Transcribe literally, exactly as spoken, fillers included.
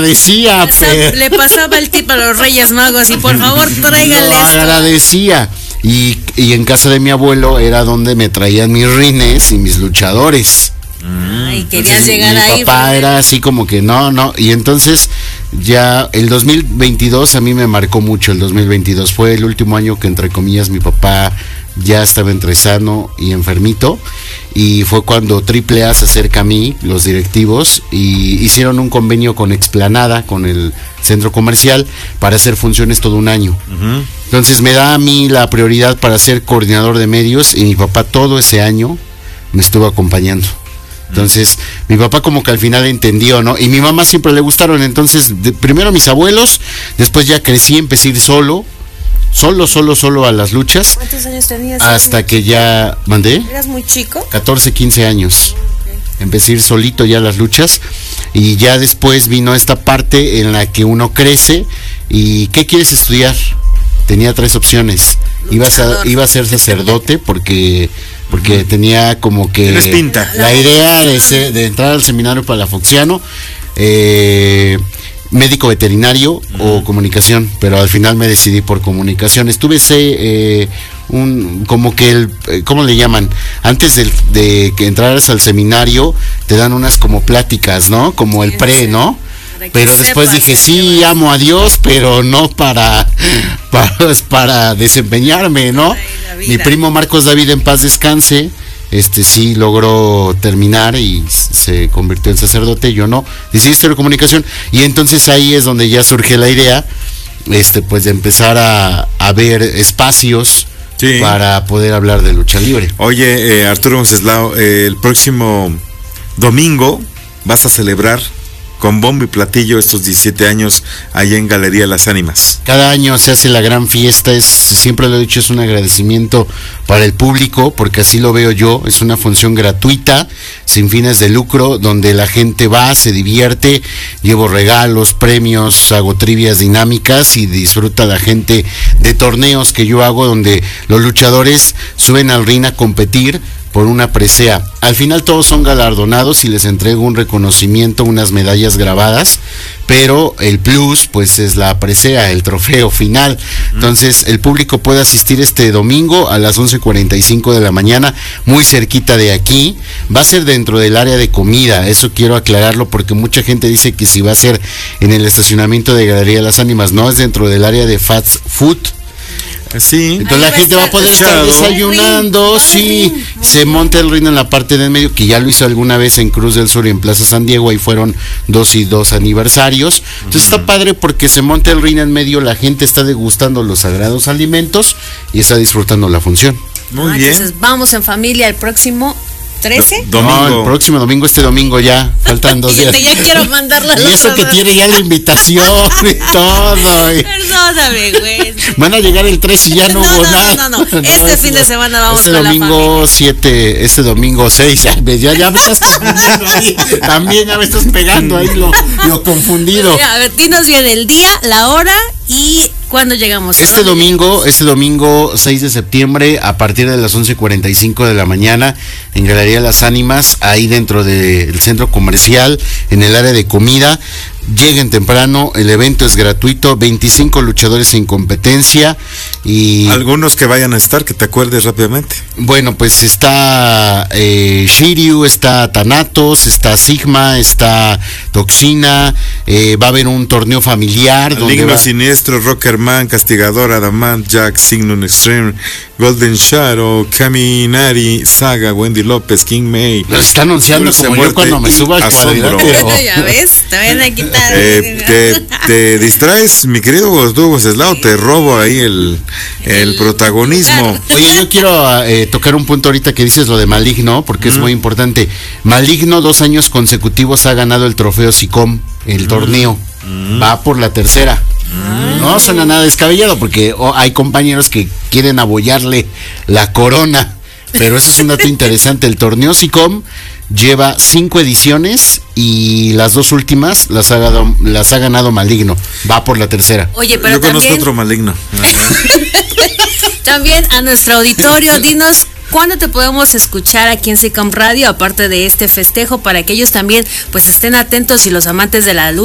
Agradecía, O sea, pero... le pasaba el tip a los Reyes Magos y por favor tráiganle No, esto. agradecía. Y, y en casa de mi abuelo era donde me traían mis rines y mis luchadores. Ay, querías Entonces, llegar mi ahí. papá Fidel. era así como que no, no. Y entonces ya el dos mil veintidós a mí me marcó mucho. El dos mil veintidós fue el último año que, entre comillas, mi papá ya estaba entre sano y enfermito. Y fue cuando Triple A se acerca a mí, los directivos, y hicieron un convenio con Explanada, con el centro comercial, para hacer funciones todo un año. Uh-huh. Entonces me da a mí la prioridad para ser coordinador de medios, y mi papá todo ese año me estuvo acompañando. Entonces, mi papá como que al final entendió, ¿no? Y mi mamá siempre le gustaron. Entonces, de, primero mis abuelos, después ya crecí, empecé a ir solo, solo, solo, solo a las luchas. ¿Cuántos años tenías? Hasta que ya, ¿mandé? ¿Eras muy chico? catorce, quince años. Empecé a ir solito ya a las luchas. Y ya después vino esta parte en la que uno crece. ¿Y qué quieres estudiar? Tenía tres opciones. Iba a, iba a ser sacerdote porque... porque tenía como que Tienes pinta. la idea de, ser, de entrar al seminario palafoxiano, eh, médico veterinario uh-huh. o comunicación, pero al final me decidí por comunicación. Estuve ese, eh, un, como que el, ¿cómo le llaman? Antes de, de que entraras al seminario, te dan unas como pláticas, ¿no? Como el pre, ¿no? Pero después dije, sí, amo a Dios, pero no para, para, para desempeñarme, ¿no? Mi primo Marcos David, en paz descanse, este sí logró terminar y se convirtió en sacerdote, yo no, decidí estudiar comunicación, y entonces ahí es donde ya surge la idea, este pues de empezar a, a ver espacios sí. para poder hablar de lucha libre. Oye, eh, Arturo Wenceslao, eh, el próximo domingo vas a celebrar con bombo y platillo estos diecisiete años allá en Galería Las Ánimas. Cada año se hace la gran fiesta, es, siempre lo he dicho, es un agradecimiento para el público, porque así lo veo yo, es una función gratuita, sin fines de lucro, donde la gente va, se divierte, llevo regalos, premios, hago trivias dinámicas y disfruta la gente de torneos que yo hago, donde los luchadores suben al ring a competir por una presea. Al final todos son galardonados y les entrego un reconocimiento, unas medallas grabadas, pero el plus pues es la presea, el trofeo final. Entonces el público puede asistir este domingo a las once cuarenta y cinco de la mañana, muy cerquita de aquí. Va a ser dentro del área de comida, eso quiero aclararlo, porque mucha gente dice que si va a ser en el estacionamiento de Galería Las Ánimas, no, es dentro del área de fast food. Sí. Entonces la gente va a poder estar desayunando, sí, se monta el ring en la parte del medio, que ya lo hizo alguna vez en Cruz del Sur y en Plaza San Diego, ahí fueron dos y dos aniversarios. Entonces uh-huh. está padre porque se monta el ring en medio, la gente está degustando los sagrados alimentos y está disfrutando la función. Muy ah, bien. Entonces vamos en familia el próximo trece. Do- domingo. No, el próximo domingo, este domingo ya, faltan dos días. Ya quiero mandarla. Y eso que tiene ya la invitación y todo. Y... Perdóname, güey. Van a llegar el tres y ya no, no hubo no, nada. No, no, no. Este fin de semana vamos este con domingo la siete, este domingo seis, ya, ya, ya me estás confundiendo ahí. También ya me estás pegando ahí lo, lo confundido. A ver, dinos bien el día, la hora y cuándo llegamos. Este domingo, llegamos? este domingo seis de septiembre, a partir de las once cuarenta y cinco de la mañana, en Galería Las Ánimas, ahí dentro del centro comercial, en el área de comida. Lleguen temprano, el evento es gratuito, veinticinco luchadores en competencia y... Algunos que vayan a estar, que te acuerdes rápidamente. Bueno, pues está eh, Shiryu, está Thanatos, está Sigma, está Toxina, eh, va a haber un torneo familiar. Maligno va... Siniestro, Rockerman, Castigador, Adamant, Jack, Signum Extreme, Golden Shadow, Caminari, Saga, Wendy López, King May. Los está anunciando como yo cuando me suba al cuadrilátero. Ya ves, te van a quitar. Eh, te, te distraes, mi querido Arturo Wenceslao, te robo ahí el, el protagonismo. Oye, yo quiero eh, tocar un punto ahorita que dices lo de Maligno, porque mm. es muy importante. Maligno dos años consecutivos ha ganado el trofeo SICOM, el mm. torneo. Mm. Va por la tercera. Mm. No suena nada descabellado, porque oh, hay compañeros que quieren abollarle la corona, pero eso es un dato interesante. El torneo SICOM lleva cinco ediciones y las dos últimas las ha, ganado, las ha ganado Maligno. Va por la tercera. Oye, pero yo también... conozco otro Maligno. También a nuestro auditorio, dinos cuándo te podemos escuchar aquí en SICOM Radio, aparte de este festejo, para que ellos también pues estén atentos y los amantes de la luz